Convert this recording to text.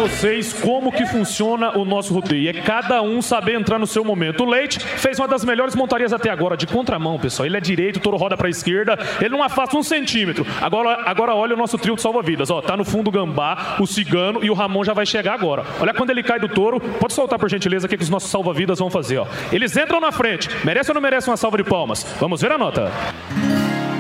vocês como que funciona o nosso rodeio. É cada um saber entrar no seu momento. O Leite fez uma das melhores montarias até agora, de contramão, pessoal. Ele é direito, o touro roda para a esquerda, ele não afasta 1 centímetro. Agora olha o nosso trio de salva-vidas. Ó, tá no fundo o Gambá, o Cigano e o Ramon já vai chegar agora. Olha quando ele cai do touro. Pode soltar, por gentileza, o que os nossos salva-vidas vão fazer. Ó. Eles entram na frente. Merece ou não merece uma salva de palmas? Vamos ver a nota.